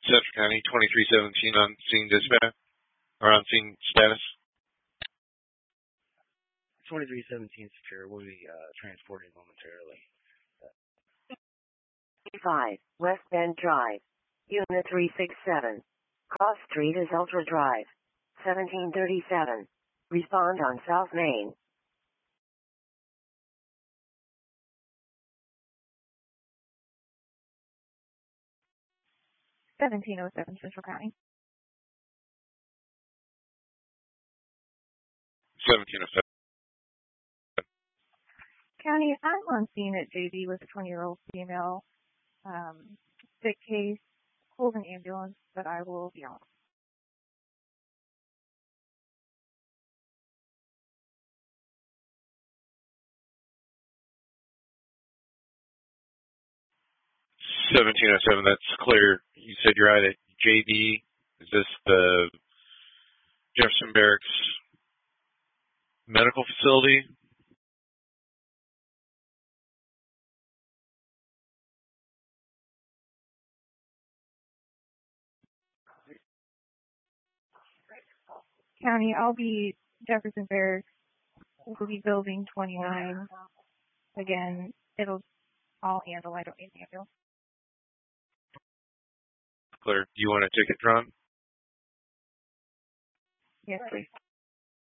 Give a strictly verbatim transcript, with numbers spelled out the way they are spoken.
Suffolk County, twenty-three seventeen on scene dispatch, or on scene status. twenty-three seventeen secure. We'll be uh, transporting momentarily. five, West Bend Drive. Unit three six seven. Cross Street is Ultra Drive. seventeen thirty-seven. Respond on South Main. seventeen oh seven, Central County. seventeen oh seven. County, I'm on scene at J B with a twenty-year-old female. Um, sick case, called an ambulance, but I will be on. seventeen oh seven, that's clear. You said you're out at J B. Is this the Jefferson Barracks Medical Facility? County, I'll be Jefferson Barracks. We'll be building twenty-nine. Again, it'll all handle. I don't need an ambulance. Clear. Do you want a ticket drawn? Yes, please.